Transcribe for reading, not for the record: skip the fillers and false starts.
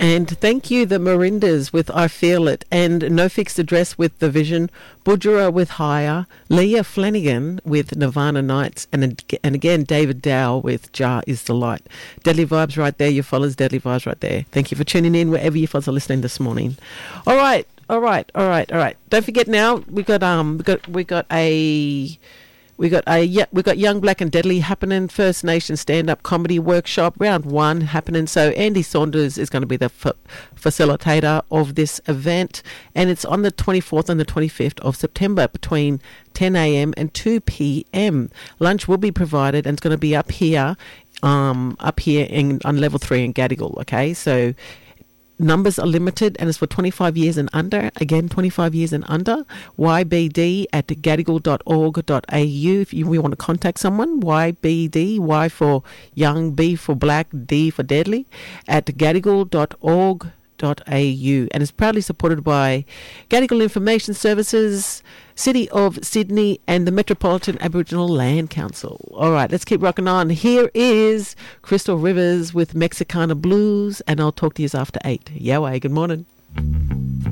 And thank you, the Marindas with I Feel It, and No Fixed Address with The Vision, Budjera with Higher, Leah Flanagan with Nirvana Nights, and again David Dow with Jar Is the Light. Deadly Vibes right there, your fellas, Deadly Vibes right there. Thank you for tuning in wherever you fellas are listening this morning. All right. Don't forget now, we got Young Black and Deadly happening, First Nation stand-up comedy workshop, round 1 happening. So Andy Saunders is going to be the facilitator of this event, and it's on the 24th and the 25th of September between 10 a.m. and 2 p.m. Lunch will be provided, and it's going to be up here on level 3 in Gadigal. Okay, so numbers are limited, and it's for 25 years and under. Again, 25 years and under. ybd@gadigal.org.au if we want to contact someone. YBD, Y for young, B for black, D for deadly, at gadigal.org.au. And it's proudly supported by Gadigal Information Services, City of Sydney, and the Metropolitan Aboriginal Land Council. All right, let's keep rocking on. Here is Crystal Rivers with Mexicana Blues, and I'll talk to you after 8. Yahweh, good morning.